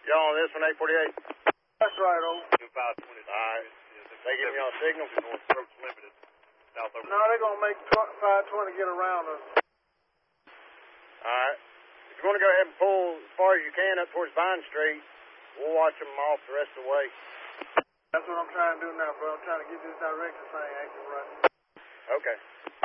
Y'all on this one, 848? That's right, old. 2520. Alright. They giving y'all a signal? North Approach Limited. South over. No, they're going to make 520 get around us. Alright. If you want to go ahead and pull as far as you can up towards Vine Street, we'll watch them off the rest of the way. That's what I'm trying to do now, bro. I'm trying to get this direction thing acting right. Okay.